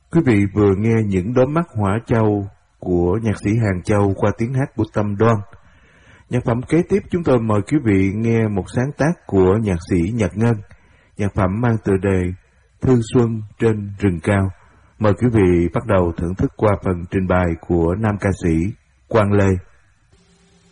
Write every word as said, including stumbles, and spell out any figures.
Quý vị vừa nghe những đốm mắt hỏa châu của nhạc sĩ Hàng Châu qua tiếng hát của Tâm Đoan. Nhạc phẩm kế tiếp chúng tôi mời quý vị nghe một sáng tác của nhạc sĩ Nhật Ngân. Nhạc phẩm mang tựa đề Thư Xuân trên rừng cao. Mời quý vị bắt đầu thưởng thức qua phần trình bày của nam ca sĩ Quang Lê.